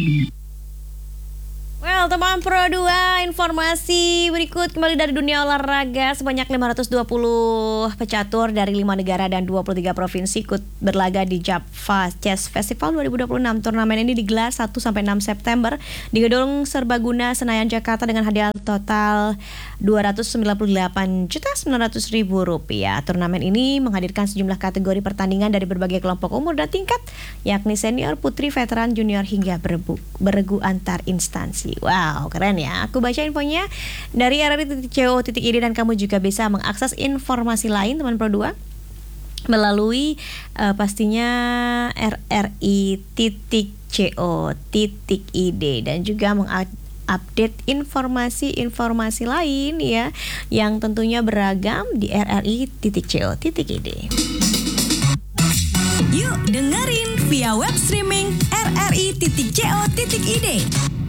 Well, teman Pro 2, informasi berikut kembali dari dunia olahraga. Sebanyak 520 pecatur dari 5 negara dan 23 provinsi ikut berlaga di Java Chess Festival 2026. Turnamen ini digelar 1-6 September di Gedung Serbaguna Senayan, Jakarta dengan hadiah total Rp298.900.000. Turnamen ini menghadirkan sejumlah kategori pertandingan dari berbagai kelompok umur dan tingkat, yakni senior, putri, veteran, junior, hingga beregu antar instansi. Wow, keren ya. Aku baca infonya dari rri.co.id dan kamu juga bisa mengakses informasi lain teman Pro 2 melalui pastinya rri.co.id dan juga update informasi-informasi lain ya yang tentunya beragam di rri.co.id. Yuk dengerin via web streaming rri.co.id.